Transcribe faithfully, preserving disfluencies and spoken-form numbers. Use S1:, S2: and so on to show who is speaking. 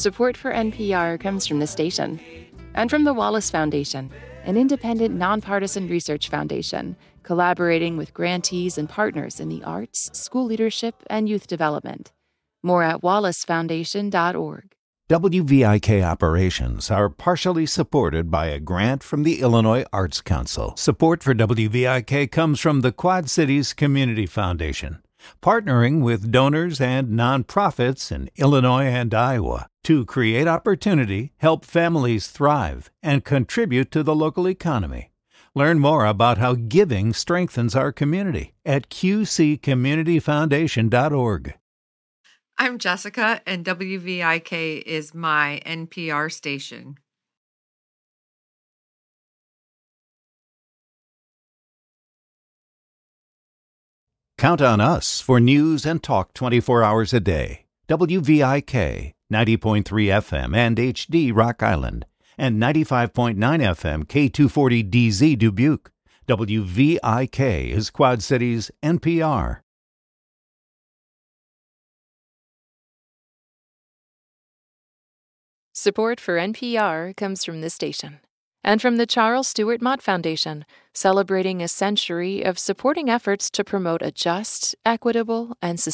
S1: Support for N P R comes from the station and from the Wallace Foundation, an independent, nonpartisan research foundation collaborating with grantees and partners in the arts, school leadership, and youth development. More at wallace foundation dot org.
S2: W V I K operations are partially supported by a grant from the Illinois Arts Council. Support for W V I K comes from the Quad Cities Community Foundation, partnering with donors and nonprofits in Illinois and Iowa to create opportunity, help families thrive, and contribute to the local economy. Learn more about how giving strengthens our community at q c community foundation dot org.
S3: I'm Jessica, and W V I K is my N P R station.
S2: Count on us for news and talk twenty-four hours a day. W V I K, ninety point three F M and H D Rock Island, and ninety-five point nine F M K two forty D Z Dubuque. W V I K is Quad Cities N P R.
S1: Support for N P R comes from this station and from the Charles Stewart Mott Foundation, celebrating a century of supporting efforts to promote a just, equitable, and sustainable